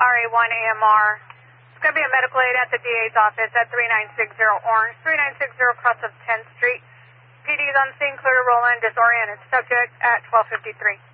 RA1 AMR. It's going to be a medical aid at the DA's office at 3960 Orange, 3960 cross of 10th Street. PD is on scene, clear to roll in, disoriented subject at 12:53.